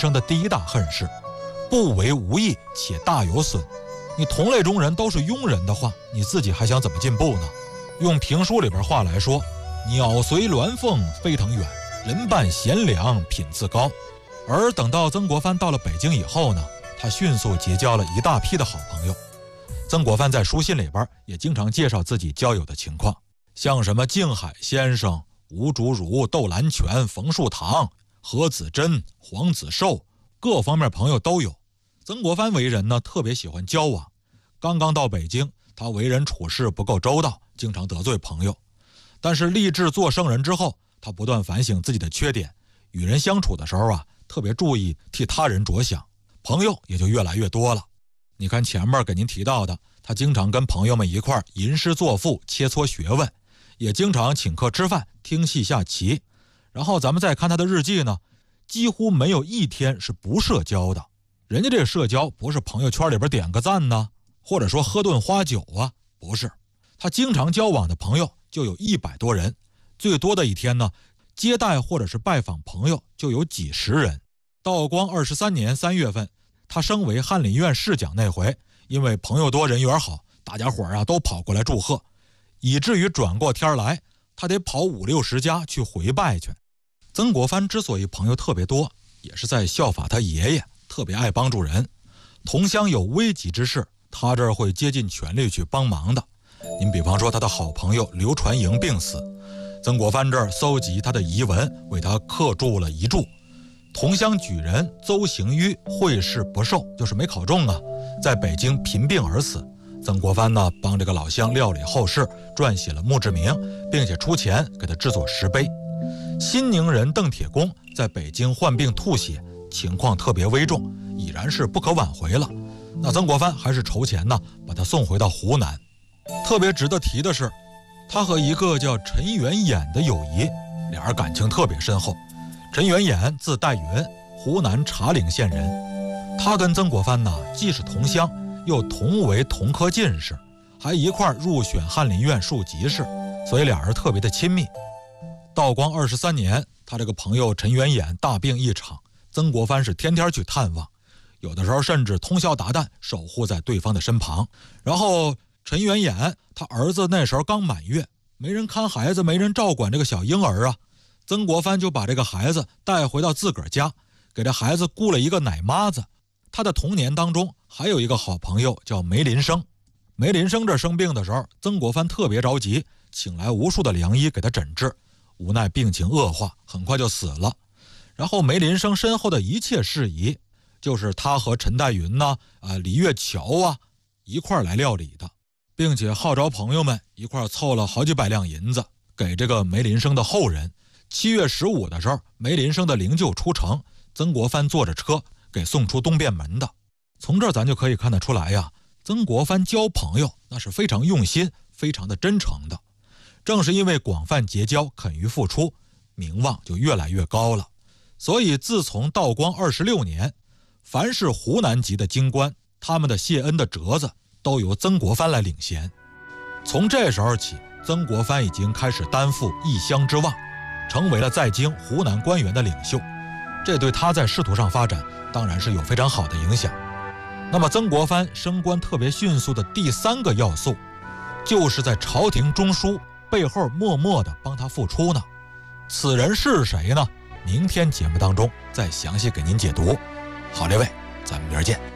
生的第一大恨事，不为无益且大有损。你同类中人都是庸人的话，你自己还想怎么进步呢？用评书里边话来说，鸟随鸾凤飞腾远，人伴贤良品自高。而等到曾国藩到了北京以后呢，他迅速结交了一大批的好朋友。曾国藩在书信里边也经常介绍自己交友的情况，像什么静海先生、吴竹如、窦兰泉、冯树堂、何子珍、黄子寿，各方面朋友都有。曾国藩为人呢，特别喜欢交往。刚刚到北京，他为人处事不够周到，经常得罪朋友。但是立志做圣人之后，他不断反省自己的缺点，与人相处的时候啊，特别注意替他人着想，朋友也就越来越多了。你看前面给您提到的，他经常跟朋友们一块吟诗作赋，切磋学问，也经常请客吃饭、听戏下棋。然后咱们再看他的日记呢，几乎没有一天是不社交的。人家这个社交不是朋友圈里边点个赞呢，或者说喝顿花酒啊，不是。他经常交往的朋友就有100多人，最多的一天呢，接待或者是拜访朋友就有几十人。道光23年3月份，他升为翰林院侍讲那回，因为朋友多人缘好，大家伙啊都跑过来祝贺，以至于转过天来，他得跑50-60家去回拜去。曾国藩之所以朋友特别多，也是在效法他爷爷，特别爱帮助人。同乡有危急之事，他这儿会竭尽全力去帮忙的。您比方说他的好朋友刘传营病死，曾国藩这儿搜集他的遗文，为他刻铸了遗著。同乡举人邹行纡会试不受，就是没考中啊，在北京贫病而死。曾国藩呢，帮这个老乡料理后事，撰写了墓志铭，并且出钱给他制作石碑。新宁人邓铁公在北京患病吐血，情况特别危重，已然是不可挽回了。那曾国藩还是筹钱呢，把他送回到湖南。特别值得提的是，他和一个叫陈元衍的友谊，俩人感情特别深厚。陈元衍字代云，湖南茶陵县人。他跟曾国藩呢，既是同乡，又同为同科进士，还一块入选翰林院庶吉士，所以俩人特别的亲密。道光23年，他这个朋友陈元衍大病一场，曾国藩是天天去探望，有的时候甚至通宵达旦守护在对方的身旁。然后陈元衍他儿子那时候刚满月，没人看孩子，没人照管这个小婴儿啊，曾国藩就把这个孩子带回到自个儿家，给这孩子雇了一个奶妈子。他的童年当中还有一个好朋友叫梅林生。梅林生这生病的时候，曾国藩特别着急，请来无数的良医给他诊治，无奈病情恶化，很快就死了。然后梅林生身后的一切事宜，就是他和陈代云呢、李月桥啊一块来料理的，并且号召朋友们一块凑了好几百两银子给这个梅林生的后人。7月15的时候，梅林生的灵柩出城，曾国藩坐着车给送出东便门的。从这儿咱就可以看得出来呀，曾国藩交朋友那是非常用心，非常的真诚的。正是因为广泛结交，肯于付出，名望就越来越高了。所以自从道光26年，凡是湖南籍的京官，他们的谢恩的折子都由曾国藩来领衔。从这时候起，曾国藩已经开始担负异乡之望，成为了在京湖南官员的领袖。这对他在仕途上发展当然是有非常好的影响。那么曾国藩升官特别迅速的第3个要素，就是在朝廷中枢背后默默地帮他付出呢。此人是谁呢？明天节目当中再详细给您解读。好，列位，咱们明儿见。